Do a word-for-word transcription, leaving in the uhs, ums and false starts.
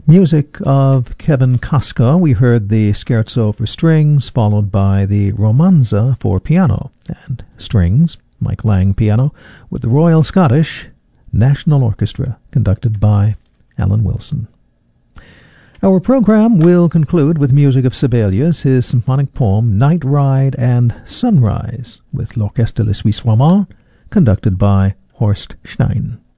Music of Kevin Kaska. We heard the Scherzo for strings, followed by the Romanza for piano and strings, Mike Lang piano, with the Royal Scottish National Orchestra, conducted by Alan Wilson. Our program will conclude with music of Sibelius, his symphonic poem Night Ride and Sunrise, with L'Orchestre Le Suisse Romand, conducted by Horst Schnein.